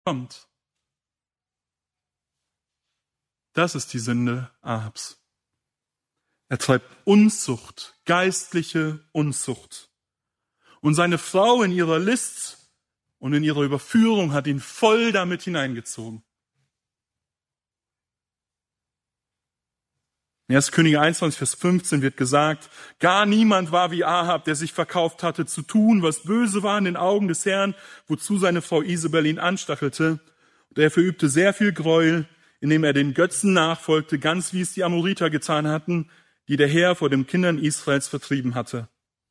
kommt. Das ist die Sünde Ahabs. Er treibt Unzucht, geistliche Unzucht. Und seine Frau in ihrer List und in ihrer Überführung hat ihn voll damit hineingezogen. In 1. Könige 21, Vers 15 wird gesagt, gar niemand war wie Ahab, der sich verkauft hatte, zu tun, was böse war in den Augen des Herrn, wozu seine Frau Isabel ihn anstachelte. Und er verübte sehr viel Gräuel, indem er den Götzen nachfolgte, ganz wie es die Amoriter getan hatten, die der Herr vor den Kindern Israels vertrieben hatte.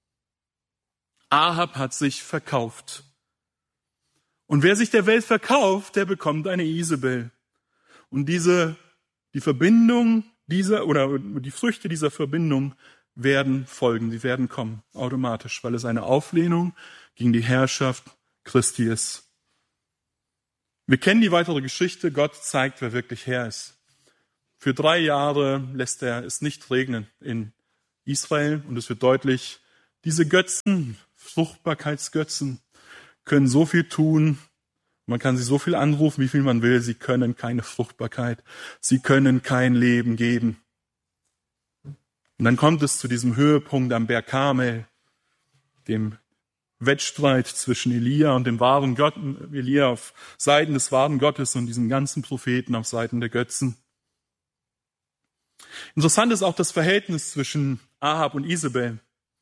Ahab hat sich verkauft. Und wer sich der Welt verkauft, der bekommt eine Isabel. Und die Verbindung die Früchte dieser Verbindung werden folgen, sie werden kommen, automatisch, weil es eine Auflehnung gegen die Herrschaft Christi ist. Wir kennen die weitere Geschichte, Gott zeigt, wer wirklich Herr ist. Für 3 Jahre lässt er es nicht regnen in Israel und es wird deutlich, diese Götzen, Fruchtbarkeitsgötzen, können so viel tun, man kann sie so viel anrufen, wie viel man will, sie können keine Fruchtbarkeit, sie können kein Leben geben. Und dann kommt es zu diesem Höhepunkt am Berg Karmel, dem Wettstreit zwischen Elia und dem wahren Gott, Elia auf Seiten des wahren Gottes und diesen ganzen Propheten auf Seiten der Götzen. Interessant ist auch das Verhältnis zwischen Ahab und Isabel.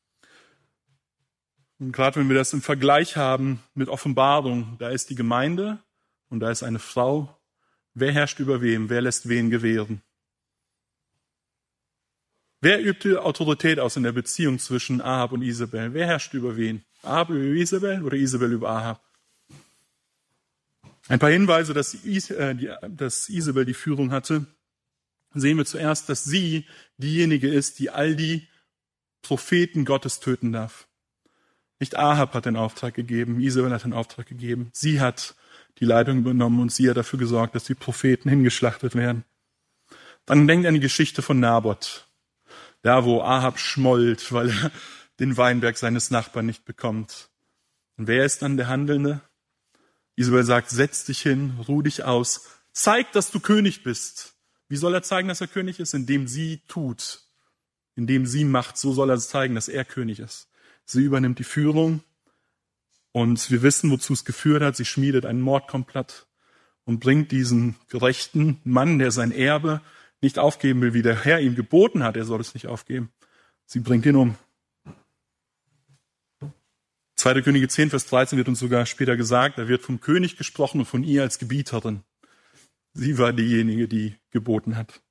Und gerade wenn wir das im Vergleich haben mit Offenbarung, da ist die Gemeinde und da ist eine Frau. Wer herrscht über wem? Wer lässt wen gewähren? Wer übt die Autorität aus in der Beziehung zwischen Ahab und Isabel? Wer herrscht über wen? Ahab über Isabel oder Isabel über Ahab? Ein paar Hinweise, dass Isabel die Führung hatte. Sehen wir zuerst, dass sie diejenige ist, die all die Propheten Gottes töten darf. Nicht Ahab hat den Auftrag gegeben, Isabel hat den Auftrag gegeben. Sie hat die Leitung übernommen und sie hat dafür gesorgt, dass die Propheten hingeschlachtet werden. Dann denkt an die Geschichte von Naboth. Da, wo Ahab schmollt, weil er den Weinberg seines Nachbarn nicht bekommt. Und wer ist dann der Handelnde? Isabel sagt, setz dich hin, ruh dich aus, zeig, dass du König bist. Wie soll er zeigen, dass er König ist? Indem sie tut, indem sie macht, so soll er zeigen, dass er König ist. Sie übernimmt die Führung und wir wissen, wozu es geführt hat. Sie schmiedet einen Mordkomplott und bringt diesen gerechten Mann, der sein Erbe nicht aufgeben will, wie der Herr ihm geboten hat, er soll es nicht aufgeben. Sie bringt ihn um. 2. Könige 10, Vers 13 wird uns sogar später gesagt, da wird vom König gesprochen und von ihr als Gebieterin. Sie war diejenige, die geboten hat.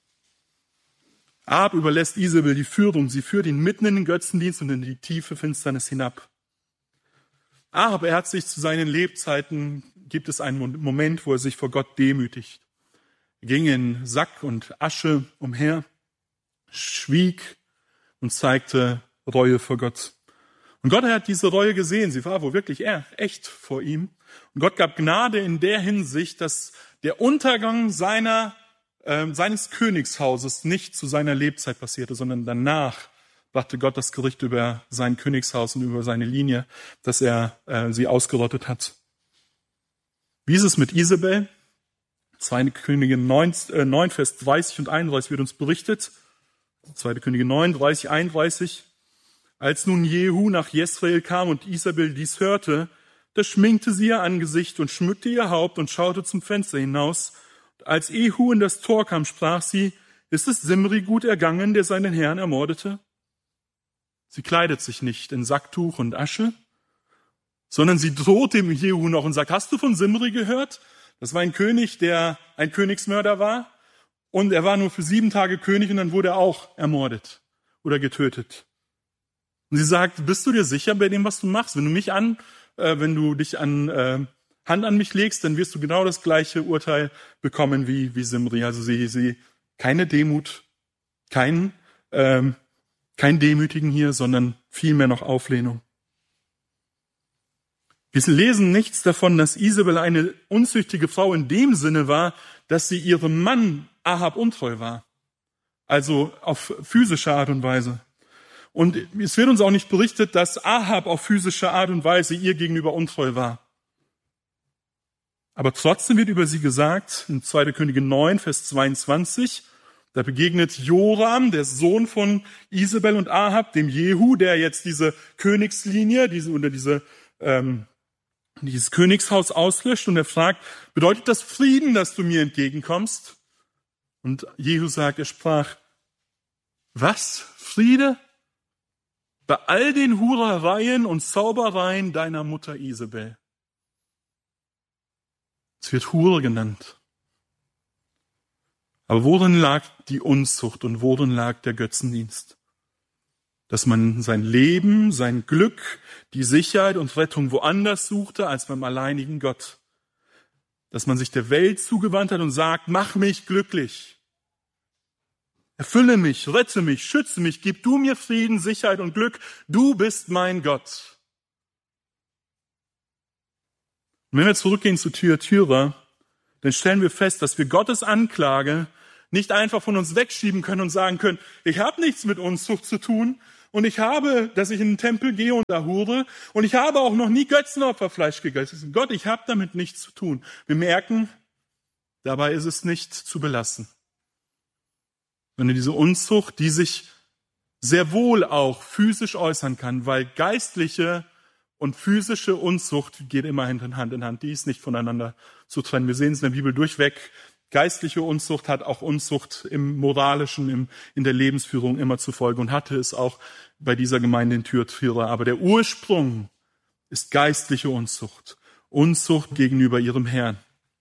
Ahab überlässt Isabel die Führung. Sie führt ihn mitten in den Götzendienst und in die tiefe Finsternis hinab. Ahab, er hat sich zu seinen Lebzeiten, gibt es einen Moment, wo er sich vor Gott demütigt. Er ging in Sack und Asche umher, schwieg und zeigte Reue vor Gott. Und Gott hat diese Reue gesehen. Sie war wohl wirklich echt vor ihm. Und Gott gab Gnade in der Hinsicht, dass der Untergang seines Königshauses nicht zu seiner Lebzeit passierte, sondern danach brachte Gott das Gericht über sein Königshaus und über seine Linie, dass er sie ausgerottet hat. Wie ist es mit Isabel? 2. Könige 9, Vers 30 und 31 wird uns berichtet. 2. Könige 9, 30, 31. Als nun Jehu nach Jesrael kam und Isabel dies hörte, da schminkte sie ihr Angesicht und schmückte ihr Haupt und schaute zum Fenster hinaus. Als Jehu in das Tor kam, sprach sie, ist es Simri gut ergangen, der seinen Herrn ermordete? Sie kleidet sich nicht in Sacktuch und Asche, sondern sie droht dem Jehu noch und sagt, hast du von Simri gehört? Das war ein König, der ein Königsmörder war und er war nur für 7 Tage König und dann wurde er auch ermordet oder getötet. Und sie sagt, bist du dir sicher bei dem, was du machst? Wenn du dich Hand an mich legst, dann wirst du genau das gleiche Urteil bekommen wie Simri. Also sie keine Demut, kein Demütigen hier, sondern vielmehr noch Auflehnung. Wir lesen nichts davon, dass Isabel eine unzüchtige Frau in dem Sinne war, dass sie ihrem Mann Ahab untreu war. Also auf physische Art und Weise. Und es wird uns auch nicht berichtet, dass Ahab auf physische Art und Weise ihr gegenüber untreu war. Aber trotzdem wird über sie gesagt, in 2. Könige 9, Vers 22, da begegnet Joram, der Sohn von Isabel und Ahab, dem Jehu, der jetzt diese Königslinie, dieses Königshaus auslöscht, und er fragt, bedeutet das Frieden, dass du mir entgegenkommst? Und Jehu sagt, er sprach, was? Friede? Bei all den Hurereien und Zaubereien deiner Mutter Isabel. Es wird Hure genannt. Aber worin lag die Unzucht und worin lag der Götzendienst? Dass man sein Leben, sein Glück, die Sicherheit und Rettung woanders suchte als beim alleinigen Gott. Dass man sich der Welt zugewandt hat und sagt, mach mich glücklich. Erfülle mich, rette mich, schütze mich, gib du mir Frieden, Sicherheit und Glück. Du bist mein Gott. Und wenn wir zurückgehen zu Thyatira, dann stellen wir fest, dass wir Gottes Anklage nicht einfach von uns wegschieben können und sagen können, ich habe nichts mit Unzucht zu tun und ich habe, dass ich in den Tempel gehe und da hure und ich habe auch noch nie Götzenopferfleisch gegessen. Gott, ich habe damit nichts zu tun. Wir merken, dabei ist es nicht zu belassen. Sondern diese Unzucht, die sich sehr wohl auch physisch äußern kann, weil geistliche und physische Unzucht geht immer Hand in Hand. Die ist nicht voneinander zu trennen. Wir sehen es in der Bibel durchweg. Geistliche Unzucht hat auch Unzucht im Moralischen, in der Lebensführung immer zur Folge und hatte es auch bei dieser Gemeinde in Thyatira. Aber der Ursprung ist geistliche Unzucht. Unzucht gegenüber ihrem Herrn.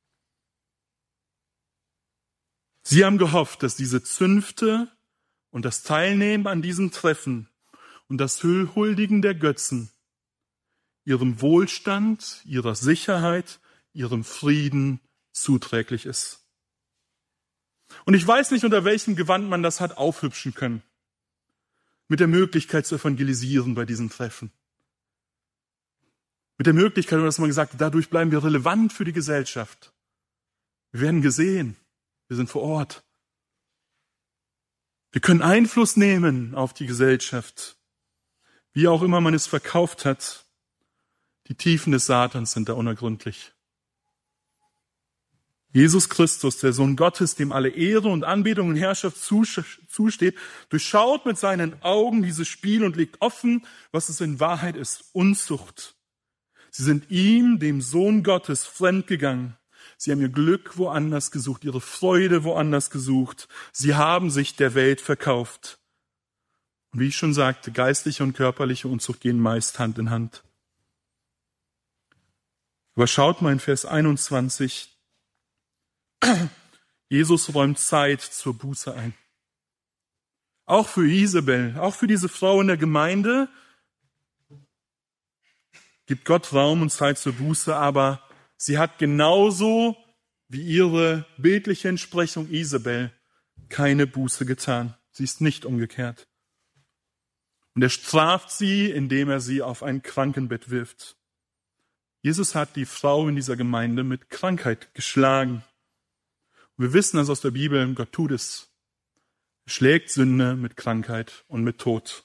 Sie haben gehofft, dass diese Zünfte und das Teilnehmen an diesem Treffen und das Huldigen der Götzen ihrem Wohlstand, ihrer Sicherheit, ihrem Frieden zuträglich ist. Und ich weiß nicht, unter welchem Gewand man das hat aufhübschen können. Mit der Möglichkeit zu evangelisieren bei diesen Treffen. Mit der Möglichkeit, dass man gesagt hat, dadurch bleiben wir relevant für die Gesellschaft. Wir werden gesehen. Wir sind vor Ort. Wir können Einfluss nehmen auf die Gesellschaft. Wie auch immer man es verkauft hat, die Tiefen des Satans sind da unergründlich. Jesus Christus, der Sohn Gottes, dem alle Ehre und Anbetung und Herrschaft zusteht, durchschaut mit seinen Augen dieses Spiel und legt offen, was es in Wahrheit ist, Unzucht. Sie sind ihm, dem Sohn Gottes, fremdgegangen. Sie haben ihr Glück woanders gesucht, ihre Freude woanders gesucht. Sie haben sich der Welt verkauft. Und wie ich schon sagte, geistliche und körperliche Unzucht gehen meist Hand in Hand. Aber schaut mal in Vers 21. Jesus räumt Zeit zur Buße ein. Auch für Isabel, auch für diese Frau in der Gemeinde gibt Gott Raum und Zeit zur Buße, aber sie hat genauso wie ihre bildliche Entsprechung Isabel keine Buße getan. Sie ist nicht umgekehrt. Und er straft sie, indem er sie auf ein Krankenbett wirft. Jesus hat die Frau in dieser Gemeinde mit Krankheit geschlagen. Und wir wissen das aus der Bibel, Gott tut es. Er schlägt Sünde mit Krankheit und mit Tod.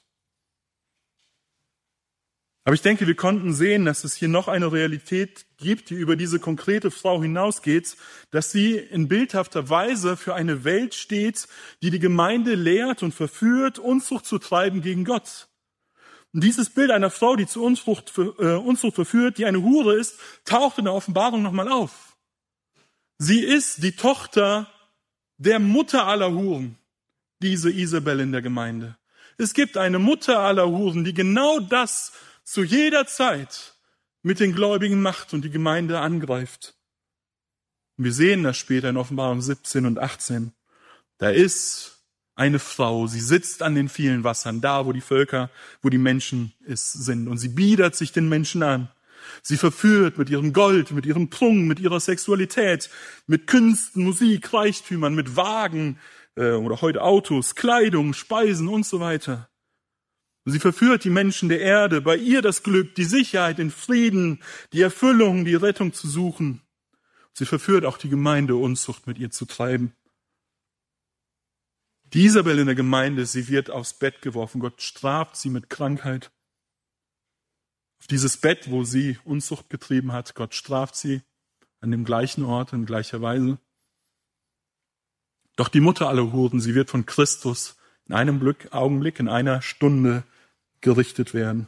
Aber ich denke, wir konnten sehen, dass es hier noch eine Realität gibt, die über diese konkrete Frau hinausgeht, dass sie in bildhafter Weise für eine Welt steht, die die Gemeinde lehrt und verführt, Unzucht zu treiben gegen Gott. Und dieses Bild einer Frau, die zu Unzucht verführt, die eine Hure ist, taucht in der Offenbarung nochmal auf. Sie ist die Tochter der Mutter aller Huren, diese Isabel in der Gemeinde. Es gibt eine Mutter aller Huren, die genau das zu jeder Zeit mit den Gläubigen macht und die Gemeinde angreift. Und wir sehen das später in Offenbarung 17 und 18. Da ist eine Frau, sie sitzt an den vielen Wassern, da wo die Völker, wo die Menschen sind. Und sie biedert sich den Menschen an. Sie verführt mit ihrem Gold, mit ihrem Prunk, mit ihrer Sexualität, mit Künsten, Musik, Reichtümern, mit Wagen oder heute Autos, Kleidung, Speisen und so weiter. Sie verführt die Menschen der Erde, bei ihr das Glück, die Sicherheit, den Frieden, die Erfüllung, die Rettung zu suchen. Sie verführt auch die Gemeinde, Unzucht mit ihr zu treiben. Die Isabel in der Gemeinde, sie wird aufs Bett geworfen. Gott straft sie mit Krankheit. Auf dieses Bett, wo sie Unzucht getrieben hat, Gott straft sie. an dem gleichen Ort, in gleicher Weise. Doch die Mutter aller Huren, sie wird von Christus in einem Augenblick, in einer Stunde gerichtet werden,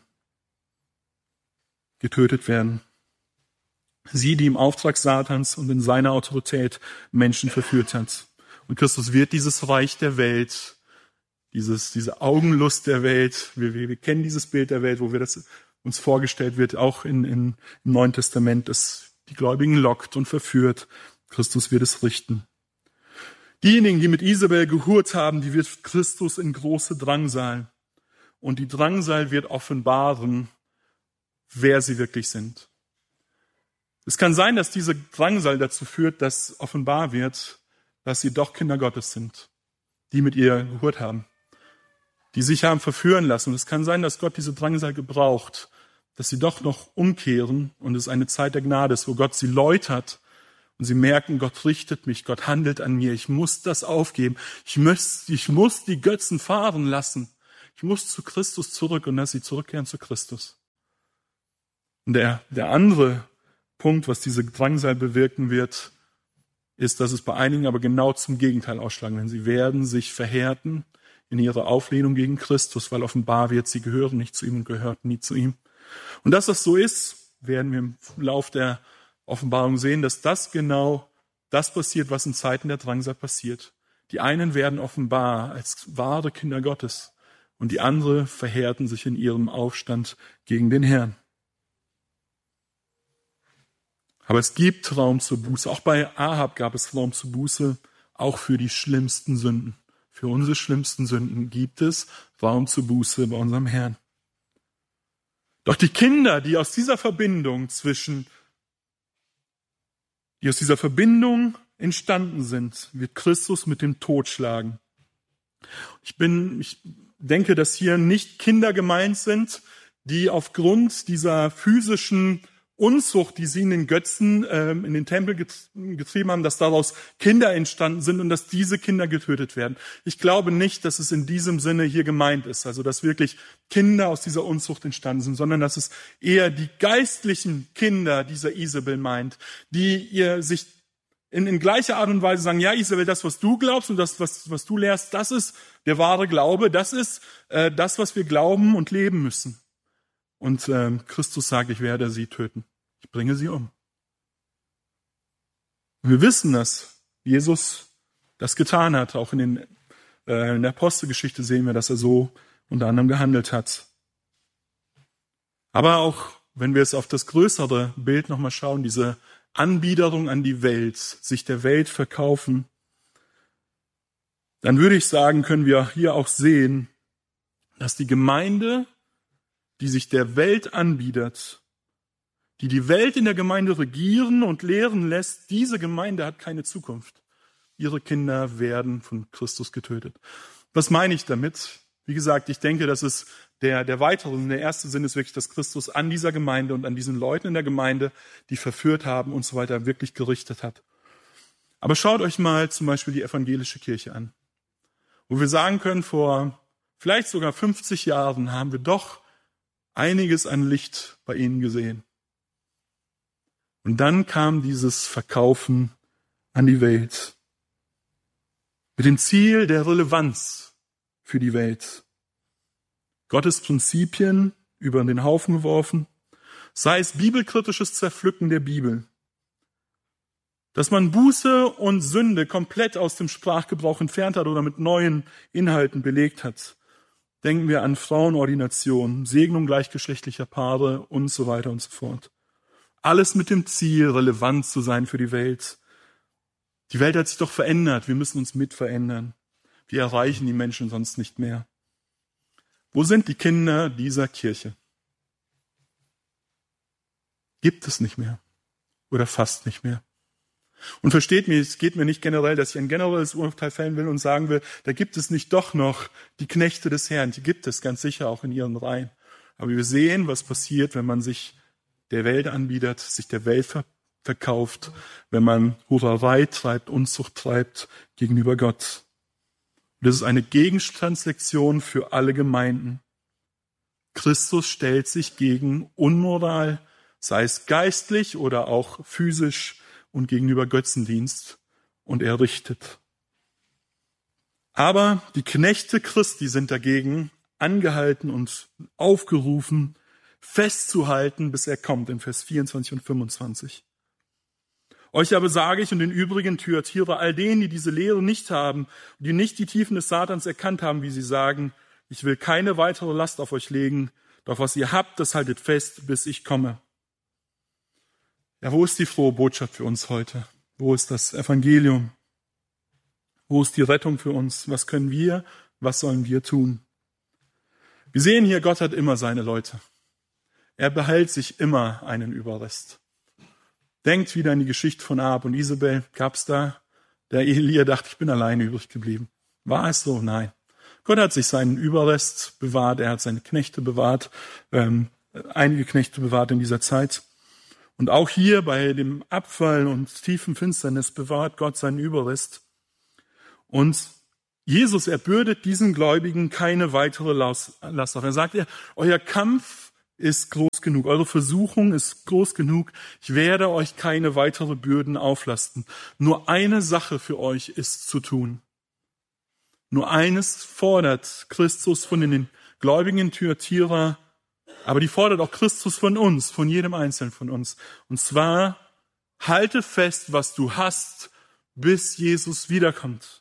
getötet werden. Sie, die im Auftrag Satans und in seiner Autorität Menschen verführt hat. Und Christus wird dieses Reich der Welt, diese Augenlust der Welt, wir kennen dieses Bild der Welt, wo wir das uns vorgestellt wird, auch im Neuen Testament, das die Gläubigen lockt und verführt. Christus wird es richten. Diejenigen, die mit Isabel gehurt haben, die wird Christus in große Drangsal. Und die Drangsal wird offenbaren, wer sie wirklich sind. Es kann sein, dass diese Drangsal dazu führt, dass offenbar wird, dass sie doch Kinder Gottes sind, die mit ihr gehurt haben, die sich haben verführen lassen. Und es kann sein, dass Gott diese Drangsal gebraucht, dass sie doch noch umkehren und es eine Zeit der Gnade ist, wo Gott sie läutert und sie merken, Gott richtet mich, Gott handelt an mir, ich muss das aufgeben, ich muss die Götzen fahren lassen, ich muss zu Christus zurück und dass sie zurückkehren zu Christus. Und der andere Punkt, was diese Drangsal bewirken wird, ist, dass es bei einigen aber genau zum Gegenteil ausschlagen wird. Sie werden sich verhärten in ihrer Auflehnung gegen Christus, weil offenbar wird, sie gehören nicht zu ihm und gehörten nie zu ihm. Und dass das so ist, werden wir im Lauf der Offenbarung sehen, dass das genau das passiert, was in Zeiten der Drangsal passiert. Die einen werden offenbar als wahre Kinder Gottes und die anderen verhärten sich in ihrem Aufstand gegen den Herrn. Aber es gibt Raum zur Buße. Auch bei Ahab gab es Raum zur Buße, auch für die schlimmsten Sünden. Für unsere schlimmsten Sünden gibt es Raum zur Buße bei unserem Herrn. Doch die Kinder, die aus dieser Verbindung entstanden sind, wird Christus mit dem Tod schlagen. Ich denke, dass hier nicht Kinder gemeint sind, die aufgrund dieser physischen Unzucht, die sie in den Götzen, in den Tempel getrieben haben, dass daraus Kinder entstanden sind und dass diese Kinder getötet werden. Ich glaube nicht, dass es in diesem Sinne hier gemeint ist, also dass wirklich Kinder aus dieser Unzucht entstanden sind, sondern dass es eher die geistlichen Kinder dieser Isabel meint, die ihr sich in gleicher Art und Weise sagen, ja Isabel, das, was du glaubst und das, was du lehrst, das ist der wahre Glaube, das ist das, was wir glauben und leben müssen. Und Christus sagt, ich werde sie töten. Ich bringe sie um. Und wir wissen, dass Jesus das getan hat. Auch in der Apostelgeschichte sehen wir, dass er so unter anderem gehandelt hat. Aber auch, wenn wir es auf das größere Bild nochmal schauen, diese Anbiederung an die Welt, sich der Welt verkaufen, dann würde ich sagen, können wir hier auch sehen, dass die Gemeinde, die sich der Welt anbietet, die Welt in der Gemeinde regieren und lehren lässt, diese Gemeinde hat keine Zukunft. Ihre Kinder werden von Christus getötet. Was meine ich damit? Wie gesagt, ich denke, dass es der erste Sinn ist wirklich, dass Christus an dieser Gemeinde und an diesen Leuten in der Gemeinde, die verführt haben und so weiter, wirklich gerichtet hat. Aber schaut euch mal zum Beispiel die evangelische Kirche an, wo wir sagen können, vor vielleicht sogar 50 Jahren haben wir doch einiges an Licht bei ihnen gesehen. Und dann kam dieses Verkaufen an die Welt mit dem Ziel der Relevanz für die Welt. Gottes Prinzipien über den Haufen geworfen, sei es bibelkritisches Zerpflücken der Bibel, dass man Buße und Sünde komplett aus dem Sprachgebrauch entfernt hat oder mit neuen Inhalten belegt hat. Denken wir an Frauenordination, Segnung gleichgeschlechtlicher Paare und so weiter und so fort. Alles mit dem Ziel, relevant zu sein für die Welt. Die Welt hat sich doch verändert, wir müssen uns mit verändern. Wir erreichen die Menschen sonst nicht mehr. Wo sind die Kinder dieser Kirche? Gibt es nicht mehr oder fast nicht mehr. Und versteht mich, es geht mir nicht generell, dass ich ein generelles Urteil fällen will und sagen will, da gibt es nicht doch noch die Knechte des Herrn. Die gibt es ganz sicher auch in ihren Reihen. Aber wir sehen, was passiert, wenn man sich der Welt anbietet, sich der Welt verkauft, wenn man Hurerei treibt, Unzucht treibt gegenüber Gott. Und das ist eine Gegenstandslektion für alle Gemeinden. Christus stellt sich gegen Unmoral, sei es geistlich oder auch physisch und gegenüber Götzendienst, und er richtet. Aber die Knechte Christi sind dagegen angehalten und aufgerufen, festzuhalten, bis er kommt, in Vers 24 und 25. Euch aber sage ich und den übrigen Thyatira, all denen, die diese Lehre nicht haben, die nicht die Tiefen des Satans erkannt haben, wie sie sagen, ich will keine weitere Last auf euch legen, doch was ihr habt, das haltet fest, bis ich komme. Ja, wo ist die frohe Botschaft für uns heute? Wo ist das Evangelium? Wo ist die Rettung für uns? Was können wir, was sollen wir tun? Wir sehen hier, Gott hat immer seine Leute. Er behält sich immer einen Überrest. Denkt wieder an die Geschichte von Ahab und Isabel. Gab's da? Der Elia dachte, ich bin alleine übrig geblieben. War es so? Nein. Gott hat sich seinen Überrest bewahrt. Er hat seine Knechte bewahrt. Einige Knechte bewahrt in dieser Zeit. Und auch hier bei dem Abfall und tiefen Finsternis bewahrt Gott seinen Überrest. Und Jesus erbürdet diesen Gläubigen keine weitere Last auf. Er sagt, euer Kampf ist groß genug, eure Versuchung ist groß genug, ich werde euch keine weitere Bürden auflasten. Nur eine Sache für euch ist zu tun. Nur eines fordert Christus von den Gläubigen in Thyatira, aber die fordert auch Christus von uns, von jedem Einzelnen von uns. Und zwar, halte fest, was du hast, bis Jesus wiederkommt.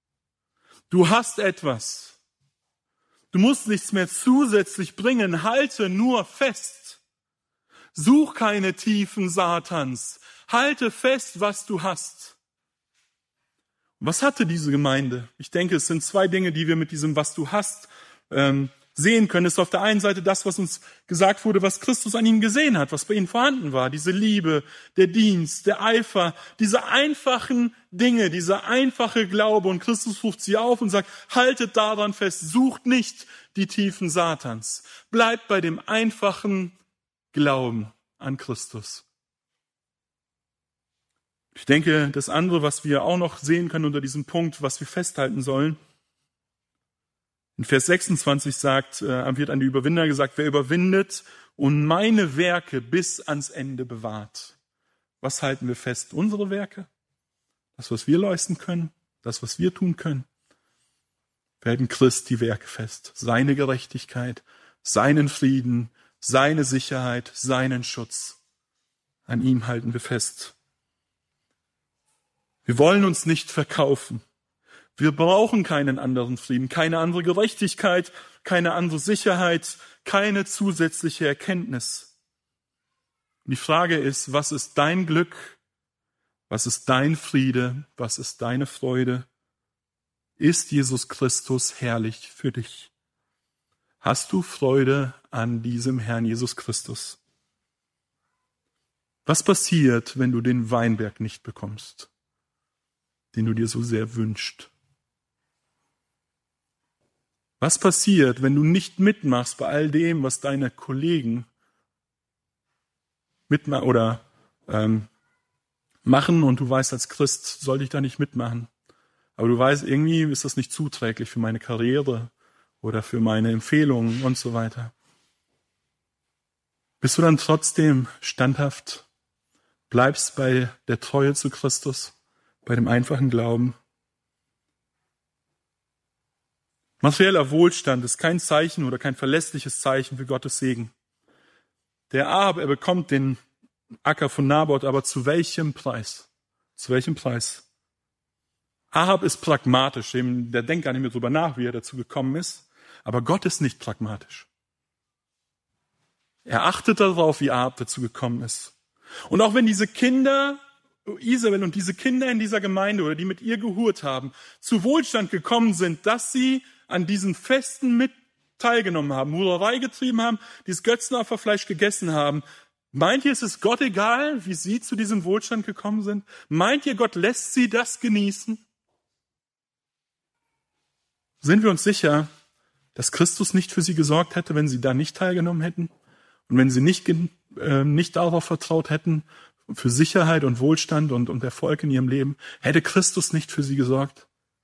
Du hast etwas. Du musst nichts mehr zusätzlich bringen. Halte nur fest. Such keine Tiefen Satans. Halte fest, was du hast. Was hatte diese Gemeinde? Ich denke, es sind zwei Dinge, die wir mit diesem was du hast sehen können. Es ist auf der einen Seite das, was uns gesagt wurde, was Christus an ihnen gesehen hat, was bei ihnen vorhanden war. Diese Liebe, der Dienst, der Eifer, diese einfachen Dinge, dieser einfache Glaube. Und Christus ruft sie auf und sagt, haltet daran fest, sucht nicht die Tiefen Satans. Bleibt bei dem einfachen Glauben an Christus. Ich denke, das andere, was wir auch noch sehen können unter diesem Punkt, was wir festhalten sollen, in Vers 26 wird an die Überwinder gesagt, wer überwindet und meine Werke bis ans Ende bewahrt. Was halten wir fest? Unsere Werke? Das, was wir leisten können? Das, was wir tun können? Wir halten Christi Werke fest. Seine Gerechtigkeit, seinen Frieden, seine Sicherheit, seinen Schutz. An ihm halten wir fest. Wir wollen uns nicht verkaufen. Wir brauchen keinen anderen Frieden, keine andere Gerechtigkeit, keine andere Sicherheit, keine zusätzliche Erkenntnis. Und die Frage ist, was ist dein Glück? Was ist dein Friede? Was ist deine Freude? Ist Jesus Christus herrlich für dich? Hast du Freude an diesem Herrn Jesus Christus? Was passiert, wenn du den Weinberg nicht bekommst, den du dir so sehr wünschst? Was passiert, wenn du nicht mitmachst bei all dem, was deine Kollegen mitmachen oder machen und du weißt, als Christ sollte ich da nicht mitmachen. Aber du weißt, irgendwie ist das nicht zuträglich für meine Karriere oder für meine Empfehlungen und so weiter. Bist du dann trotzdem standhaft? Bleibst bei der Treue zu Christus, bei dem einfachen Glauben? Materieller Wohlstand ist kein Zeichen oder kein verlässliches Zeichen für Gottes Segen. Der Ahab, er bekommt den Acker von Naboth, aber zu welchem Preis? Zu welchem Preis? Ahab ist pragmatisch, der denkt gar nicht mehr drüber nach, wie er dazu gekommen ist. Aber Gott ist nicht pragmatisch. Er achtet darauf, wie Ahab dazu gekommen ist. Und auch wenn diese Kinder, Isabel und diese Kinder in dieser Gemeinde oder die mit ihr gehurt haben, zu Wohlstand gekommen sind, dass sie an diesen Festen mit teilgenommen haben, Hurerei getrieben haben, dieses Götzenopferfleisch gegessen haben. Meint ihr, es ist Gott egal, wie sie zu diesem Wohlstand gekommen sind? Meint ihr, Gott lässt sie das genießen? Sind wir uns sicher, dass Christus nicht für sie gesorgt hätte, wenn sie da nicht teilgenommen hätten? Und wenn sie nicht darauf vertraut hätten, für Sicherheit und Wohlstand und Erfolg in ihrem Leben, hätte Christus nicht für sie gesorgt?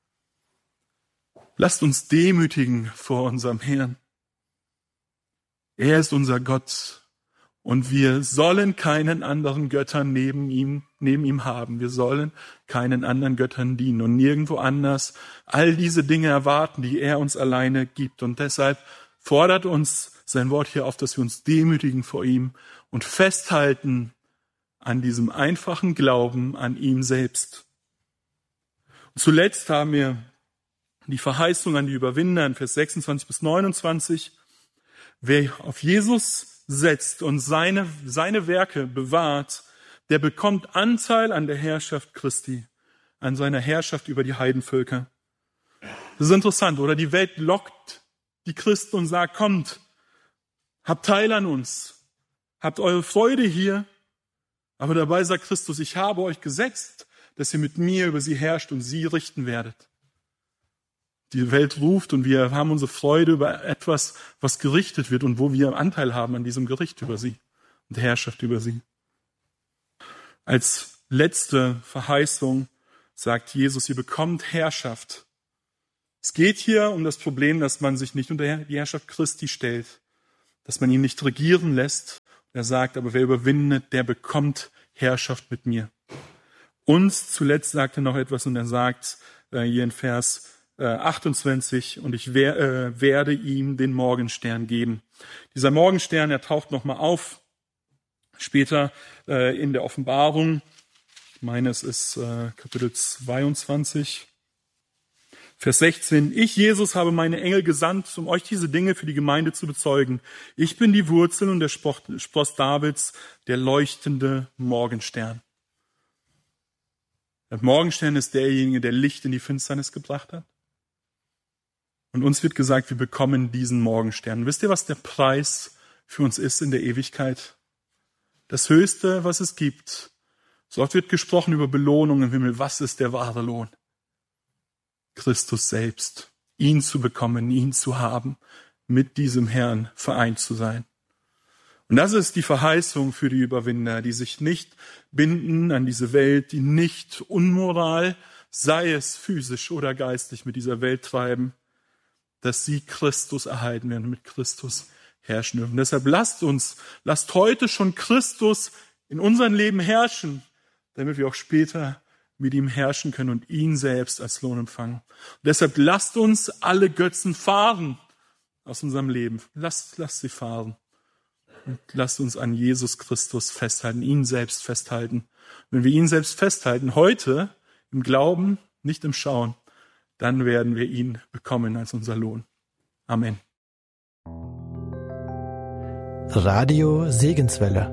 Lasst uns demütigen vor unserem Herrn. Er ist unser Gott und wir sollen keinen anderen Göttern neben ihm neben ihm haben. Wir sollen keinen anderen Göttern dienen und nirgendwo anders all diese Dinge erwarten, die er uns alleine gibt. Und deshalb fordert uns sein Wort hier auf, dass wir uns demütigen vor ihm und festhalten an diesem einfachen Glauben an ihm selbst. Und zuletzt haben wir die Verheißung an die Überwinder in Vers 26 bis 29. Wer auf Jesus setzt und seine Werke bewahrt, der bekommt Anteil an der Herrschaft Christi, an seiner Herrschaft über die Heidenvölker. Das ist interessant, oder? Die Welt lockt die Christen und sagt, kommt, habt Teil an uns, habt eure Freude hier. Aber dabei sagt Christus, ich habe euch gesetzt, dass ihr mit mir über sie herrscht und sie richten werdet. Die Welt ruft und wir haben unsere Freude über etwas, was gerichtet wird und wo wir Anteil haben an diesem Gericht über sie und der Herrschaft über sie. Als letzte Verheißung sagt Jesus, ihr bekommt Herrschaft. Es geht hier um das Problem, dass man sich nicht unter die Herrschaft Christi stellt, dass man ihn nicht regieren lässt. Er sagt, aber wer überwindet, der bekommt Herrschaft mit mir. Und zuletzt sagt er noch etwas und er sagt hier in Vers 28, und ich werde ihm den Morgenstern geben. Dieser Morgenstern, er taucht nochmal auf, später in der Offenbarung. Ich meine, es ist Kapitel 22, Vers 16. Ich, Jesus, habe meine Engel gesandt, um euch diese Dinge für die Gemeinde zu bezeugen. Ich bin die Wurzel und der Spross Davids, der leuchtende Morgenstern. Der Morgenstern ist derjenige, der Licht in die Finsternis gebracht hat. Und uns wird gesagt, wir bekommen diesen Morgenstern. Wisst ihr, was der Preis für uns ist in der Ewigkeit? Das Höchste, was es gibt. So oft wird gesprochen über Belohnung im Himmel. Was ist der wahre Lohn? Christus selbst. Ihn zu bekommen, ihn zu haben, mit diesem Herrn vereint zu sein. Und das ist die Verheißung für die Überwinder, die sich nicht binden an diese Welt, die nicht Unmoral, sei es physisch oder geistlich, mit dieser Welt treiben, dass sie Christus erhalten werden, mit Christus herrschen dürfen. Deshalb lasst heute schon Christus in unserem Leben herrschen, damit wir auch später mit ihm herrschen können und ihn selbst als Lohn empfangen. Und deshalb lasst uns alle Götzen fahren aus unserem Leben. Lasst sie fahren. Und lasst uns an Jesus Christus festhalten, ihn selbst festhalten. Wenn wir ihn selbst festhalten, heute im Glauben, nicht im Schauen, dann werden wir ihn bekommen als unser Lohn. Amen. Radio Segenswelle.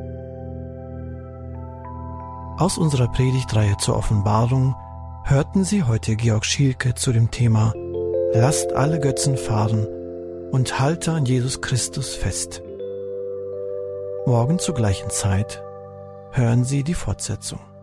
Aus unserer Predigtreihe zur Offenbarung hörten Sie heute Georg Schielke zu dem Thema Lasst alle Götzen fahren und halte an Jesus Christus fest. Morgen zur gleichen Zeit hören Sie die Fortsetzung.